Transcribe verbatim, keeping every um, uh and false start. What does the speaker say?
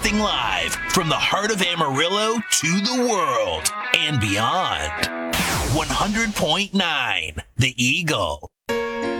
Broadcasting live from the heart of Amarillo to the world and beyond. one hundred point nine The Eagle.